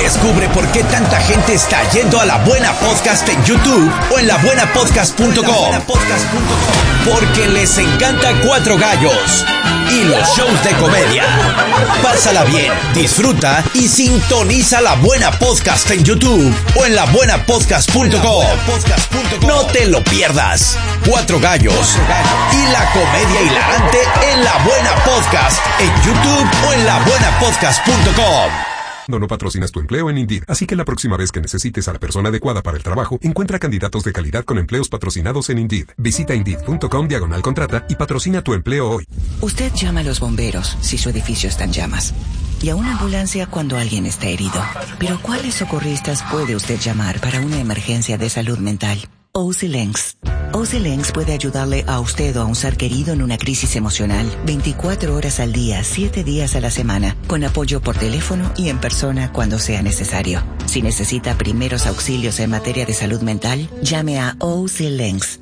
Descubre por qué tanta gente está yendo a La Buena Podcast en YouTube o en labuenapodcast.com. Porque les encanta Cuatro Gallos y los shows de comedia. Pásala bien, disfruta y sintoniza La Buena Podcast en YouTube o en labuenapodcast.com. No te lo pierdas. Cuatro Gallos y la comedia hilarante en La Buena Podcast en YouTube o en labuenapodcast.com. No patrocinas tu empleo en Indeed, así que la próxima vez que necesites a la persona adecuada para el trabajo, encuentra candidatos de calidad con empleos patrocinados en Indeed. Visita Indeed.com/contrata y patrocina tu empleo hoy. Usted llama a los bomberos si su edificio está en llamas y a una ambulancia cuando alguien está herido. Pero ¿cuáles socorristas puede usted llamar para una emergencia de salud mental? OC Lenx. OC Lenx puede ayudarle a usted o a un ser querido en una crisis emocional 24 horas al día, 7 días a la semana, con apoyo por teléfono y en persona cuando sea necesario. Si necesita primeros auxilios en materia de salud mental, llame a OC Lenx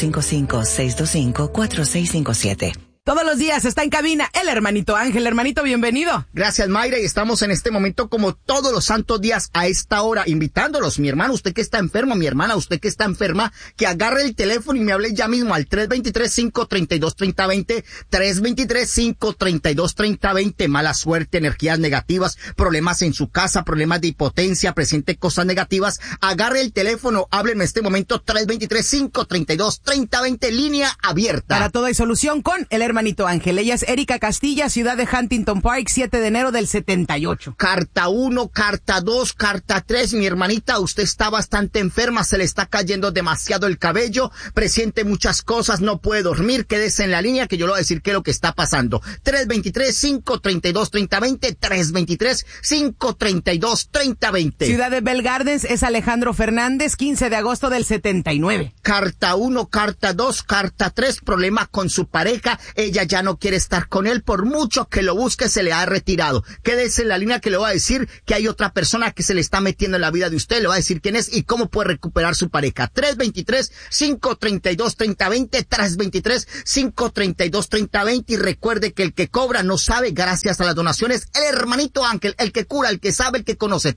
855-625-4657. Todos los días está en cabina el hermanito Ángel. Hermanito, bienvenido. Gracias, Mayra, y estamos en este momento como todos los santos días a esta hora, invitándolos, mi hermano, usted que está enfermo, mi hermana, usted que está enferma, que agarre el teléfono y me hable ya mismo al 323-532-3020, 323-532-3020, mala suerte, energías negativas, problemas en su casa, problemas de impotencia, presente cosas negativas, agarre el teléfono, háblenme en este momento, 323-532-3020, línea abierta. Para todo hay solución con el hermanito Ángel. Ella es Erika Castilla, ciudad de Huntington Park, 7 de enero del 78. Carta 1, carta 2, carta 3, mi hermanita, usted está bastante enferma, se le está cayendo demasiado el cabello, presiente muchas cosas, no puede dormir, quédese en la línea que yo le voy a decir qué es lo que está pasando. 323-532-3020, 323-532-3020. Ciudad de Bell Gardens es Alejandro Fernández, 15 de agosto del 79. Carta 1, carta 2, carta 3, problema con su pareja, ella ya no quiere estar con él, por mucho que lo busque se le ha retirado. Quédese en la línea que le voy a decir que hay otra persona que se le está metiendo en la vida de usted, le voy a decir quién es y cómo puede recuperar su pareja. 323-532-3020, 323-532-3020, y recuerde que el que cobra no sabe, gracias a las donaciones, el hermanito Ángel, el que cura, el que sabe, el que conoce.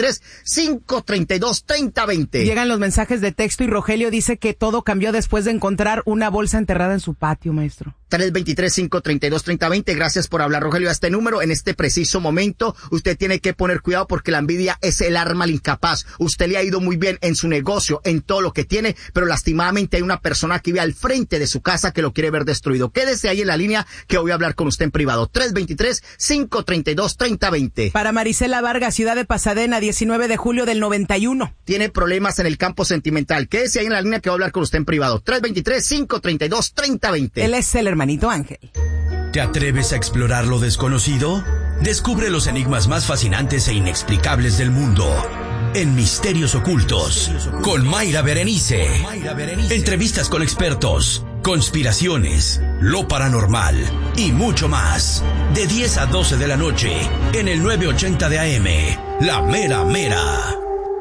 323-532-3020. Llegan los mensajes de texto y Rogelio dice que todo cambió después de encontrar una bolsa enterrada en su patio, maestro. 323-532-3020, gracias por hablar, Rogelio, a este número. En este preciso momento, usted tiene que poner cuidado porque la envidia es el arma al incapaz. Usted le ha ido muy bien en su negocio, en todo lo que tiene, pero lastimadamente hay una persona que vive al frente de su casa que lo quiere ver destruido. Quédese ahí en la línea que voy a hablar con usted en privado. 323-532-3020. Para Marisela Vargas, ciudad de Pasadena, 19 de julio del 91. Tiene problemas en el campo sentimental. Quédese ahí en la línea que voy a hablar con usted en privado. 323-532-3020. Él es el hermanito Ángel. ¿Te atreves a explorar lo desconocido? Descubre los enigmas más fascinantes e inexplicables del mundo en Misterios Ocultos con Mayra Berenice. Entrevistas con expertos, conspiraciones, lo paranormal y mucho más. De 10 a 12 de la noche en el 980 de AM, La Mera Mera.